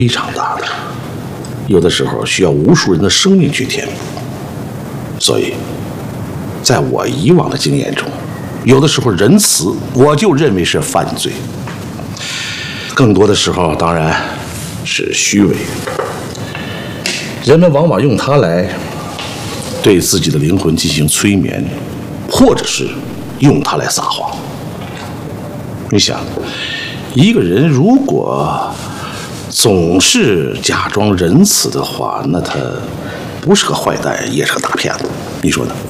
非常大的，有的时候需要无数人的生命去填补。所以，在我以往的经验中，有的时候仁慈我就认为是犯罪，更多的时候当然是虚伪。人们往往用它来对自己的灵魂进行催眠，或者是用它来撒谎。你想，一个人如果总是假装仁慈的话，那他不是个坏蛋，也是个大骗子。你说呢？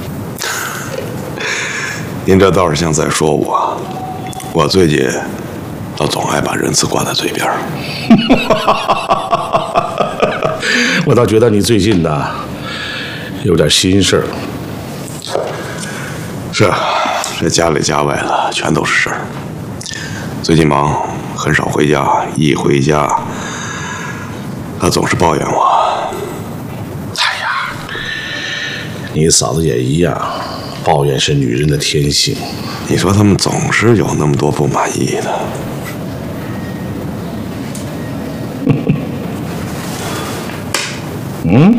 您这倒是像在说我。我最近倒总爱把仁慈挂在嘴边。 我倒觉得你最近呢有点心事儿。 是啊，这家里家外的全都是事儿。最近忙，很少回家，一回家，他总是抱怨我。 哎呀，你嫂子也一样，抱怨是女人的天性。 你说他们总是有那么多不满意的。 嗯？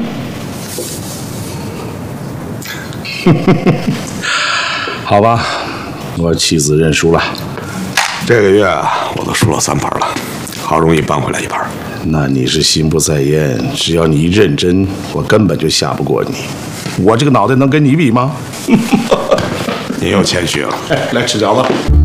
好吧，我妻子认输了。 这个月我都输了3盘了，好容易扳回来1盘。 那你是心不在焉，只要你一认真，我根本就下不过你。我这个脑袋能跟你比吗？ 您又谦虚了。 来吃饺子。